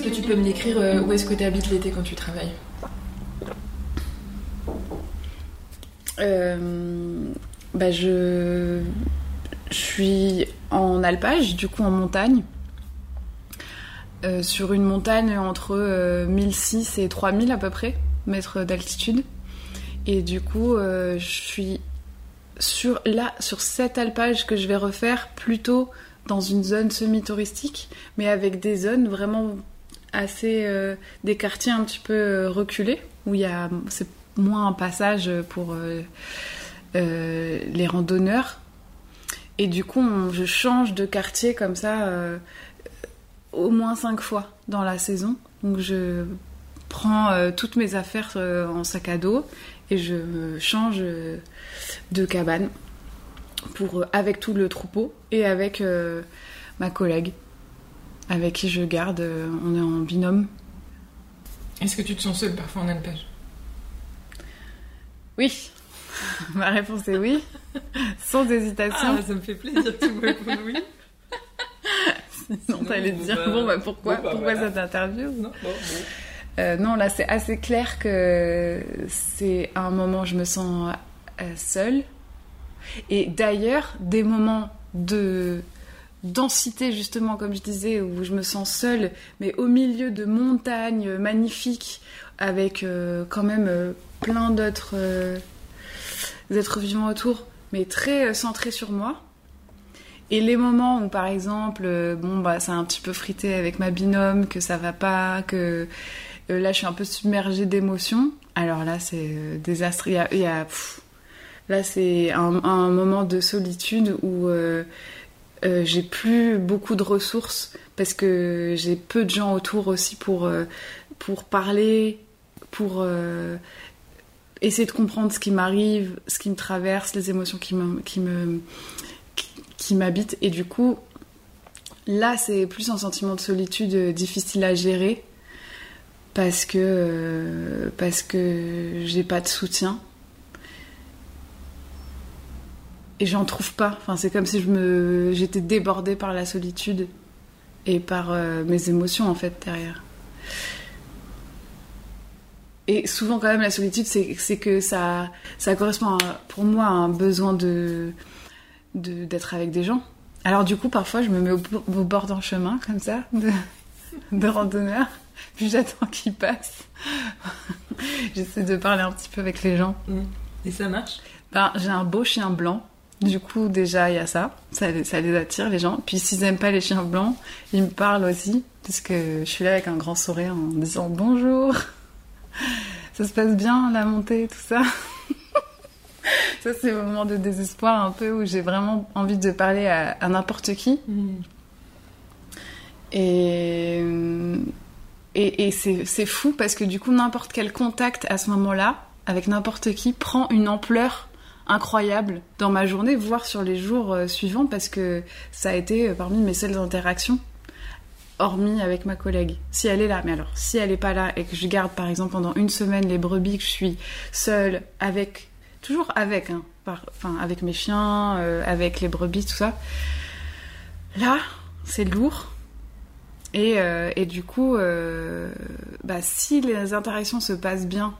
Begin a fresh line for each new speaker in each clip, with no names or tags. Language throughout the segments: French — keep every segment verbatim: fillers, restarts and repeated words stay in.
Est-ce que tu peux me décrire euh, où est-ce que tu habites l'été quand tu travailles ?
euh, bah je... je suis en alpage, du coup en montagne. Euh, sur une montagne entre euh, mille six et trois mille à peu près mètres d'altitude. Et du coup, euh, je suis sur, là, sur cet alpage que je vais refaire, plutôt dans une zone semi-touristique, mais avec des zones vraiment assez... Euh, des quartiers un petit peu euh, reculés, où il y a, c'est moins un passage pour euh, euh, les randonneurs. Et du coup, on, je change de quartier comme ça... Euh, au moins cinq fois dans la saison. Donc je prends euh, toutes mes affaires euh, en sac à dos et je me change euh, de cabane pour, euh, avec tout le troupeau et avec euh, ma collègue avec qui je garde. Euh, on est en binôme.
Est-ce que tu te sens seule parfois en alpage ?
Oui. Ma réponse est oui. Sans hésitation.
Ah, ça me fait plaisir que tu me répondes oui.
Sinon, t'allais te dire, bah, bon, bah pourquoi, bon, bah, pourquoi voilà. Cette interview ? Non, bon, bon. Euh, non, là, c'est assez clair que c'est un moment où je me sens euh, seule. Et d'ailleurs, des moments de densité, justement, comme je disais, où je me sens seule, mais au milieu de montagnes magnifiques, avec euh, quand même euh, plein d'autres euh, êtres vivants autour, mais très euh, centrés sur moi. Et les moments où, par exemple, euh, bon, bah, c'est un petit peu frité avec ma binôme, que ça va pas, que euh, là, je suis un peu submergée d'émotions. Alors là, c'est euh, désastre. Il y a, il y a, pff, là, c'est un, un moment de solitude où euh, euh, j'ai plus beaucoup de ressources parce que j'ai peu de gens autour aussi pour, euh, pour parler, pour euh, essayer de comprendre ce qui m'arrive, ce qui me traverse, les émotions qui me... Qui me qui m'habite, et du coup là c'est plus un sentiment de solitude euh, difficile à gérer parce que euh, parce que j'ai pas de soutien et j'en trouve pas. Enfin, c'est comme si je me j'étais débordée par la solitude et par euh, mes émotions en fait derrière. Et souvent quand même la solitude c'est, c'est que ça ça correspond à, pour moi à un besoin de De, d'être avec des gens. Alors du coup parfois je me mets au, au bord d'un chemin comme ça de, de randonneur, puis j'attends qu'ils passent. J'essaie de parler un petit peu avec les gens.
Et ça marche ?
Ben, j'ai un beau chien blanc, du coup déjà il y a ça. ça ça les attire les gens, puis s'ils aiment pas les chiens blancs ils me parlent aussi parce que je suis là avec un grand sourire en disant bonjour, ça se passe bien la montée, tout ça. Ça, c'est le moment de désespoir un peu où j'ai vraiment envie de parler à, à n'importe qui. Mmh. Et, et, et c'est, c'est fou parce que du coup, n'importe quel contact à ce moment-là, avec n'importe qui, prend une ampleur incroyable dans ma journée, voire sur les jours euh, suivants, parce que ça a été euh, parmi mes seules interactions, hormis avec ma collègue. Si elle est là, mais alors, si elle n'est pas là et que je garde, par exemple, pendant une semaine les brebis, que je suis seule avec... Toujours avec, hein, par, enfin, avec mes chiens, euh, avec les brebis, tout ça. Là, c'est lourd. Et, euh, et du coup, euh, bah, si les interactions se passent bien,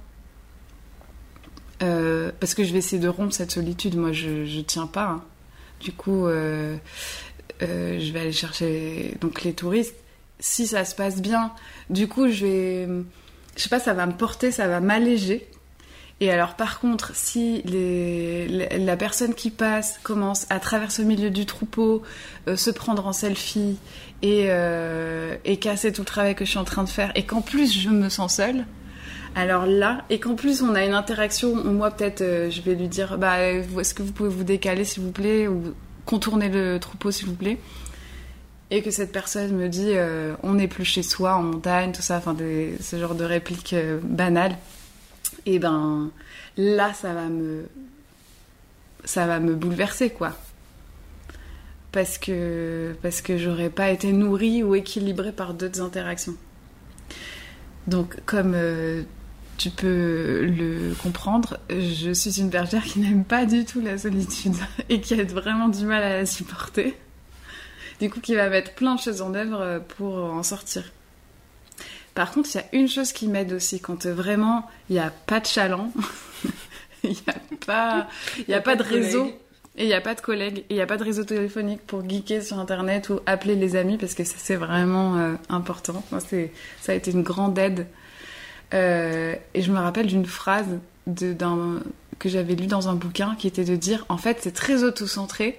euh, parce que je vais essayer de rompre cette solitude, moi je, je tiens pas. Hein. Du coup, euh, euh, je vais aller chercher donc, les touristes. Si ça se passe bien, du coup, je vais... Je sais pas, ça va me porter, ça va m'alléger. Et alors par contre, si les, les, la personne qui passe commence à traverser au milieu du troupeau, euh, se prendre en selfie et, euh, et casser tout le travail que je suis en train de faire, et qu'en plus je me sens seule, alors là, et qu'en plus on a une interaction, moi peut-être euh, je vais lui dire bah, est-ce que vous pouvez vous décaler s'il vous plaît, ou contourner le troupeau s'il vous plaît, et que cette personne me dit euh, on n'est plus chez soi en montagne, tout ça, enfin des, ce genre de répliques euh, banales. Et ben là ça va me ça va me bouleverser quoi, parce que parce que j'aurais pas été nourrie ou équilibrée par d'autres interactions. Donc comme euh, tu peux le comprendre, je suis une bergère qui n'aime pas du tout la solitude et qui a vraiment du mal à la supporter, du coup qui va mettre plein de choses en œuvre pour en sortir. Par contre, il y a une chose qui m'aide aussi, quand euh, vraiment il n'y a pas de chaland, il n'y a pas, il y a pas de réseau, et il n'y a pas de collègues, et il n'y a pas de réseau téléphonique pour geeker sur Internet ou appeler les amis, parce que ça, c'est vraiment euh, important. Moi, c'est, ça a été une grande aide. Euh, et je me rappelle d'une phrase de, d'un, que j'avais lue dans un bouquin, qui était de dire, en fait, c'est très auto-centré,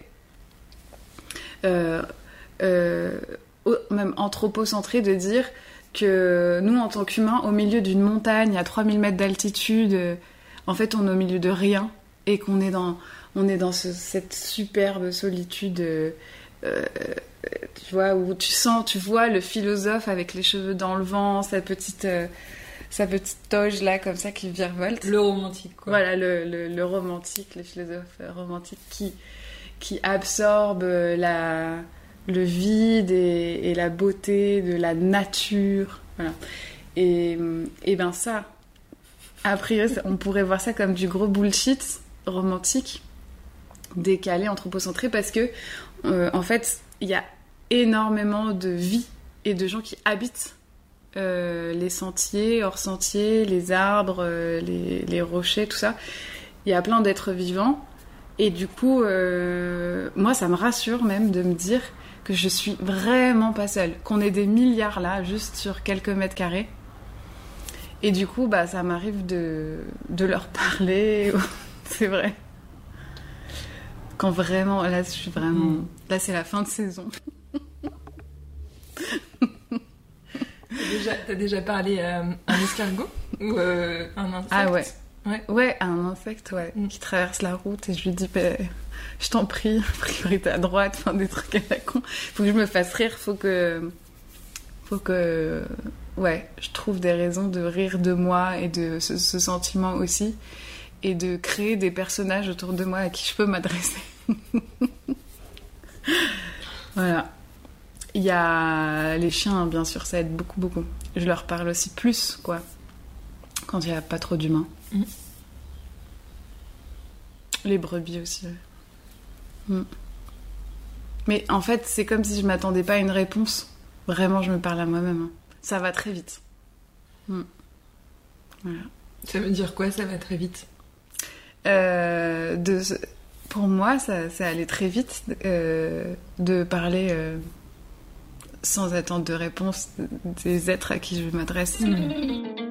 euh, euh, même anthropocentré, de dire que nous, en tant qu'humains, au milieu d'une montagne à trois mille mètres d'altitude, euh, en fait, on est au milieu de rien, et qu'on est dans, on est dans ce, cette superbe solitude, euh, euh, tu vois, où tu sens, tu vois le philosophe avec les cheveux dans le vent, sa petite, euh, sa petite toge là, comme ça, qui virevolte.
Le romantique, quoi.
Voilà, le, le, le romantique, le philosophe romantique qui, qui absorbe la... le vide et, et la beauté de la nature, voilà. Et, et ben ça, a priori, on pourrait voir ça comme du gros bullshit romantique, décalé, anthropocentré, parce que euh, en fait, il y a énormément de vie et de gens qui habitent euh, les sentiers, hors sentiers, les arbres, euh, les, les rochers, tout ça. Il y a plein d'êtres vivants, et du coup, euh, moi, ça me rassure même de me dire que je suis vraiment pas seule, qu'on est des milliards là, juste sur quelques mètres carrés. Et du coup, bah, ça m'arrive de, de leur parler. C'est vrai. Quand vraiment, là, je suis vraiment... Mmh. Là, c'est la fin de saison.
T'as déjà, t'as déjà parlé à un escargot ou euh, un insecte?
Ah ouais.
Ouais,
ouais un insecte, ouais, mmh. qui traverse la route, et je lui dis... Bah, je t'en prie, priorité à droite, enfin des trucs à la con. Faut que je me fasse rire, faut que... Faut que... Ouais, je trouve des raisons de rire de moi et de ce, ce sentiment aussi. Et de créer des personnages autour de moi à qui je peux m'adresser. Voilà. Il y a les chiens, bien sûr, ça aide beaucoup, beaucoup. Je leur parle aussi plus, quoi. Quand il n'y a pas trop d'humains. Mmh. Les brebis aussi, ouais. Mm. Mais en fait, c'est comme si je m'attendais pas à une réponse. Vraiment, je me parle à moi-même. Hein. Ça va très vite. Mm. Voilà.
Ça veut dire quoi, ça va très vite?
euh, de, Pour moi, ça, ça allait très vite euh, de parler euh, sans attendre de réponse des êtres à qui je m'adresse. Mm.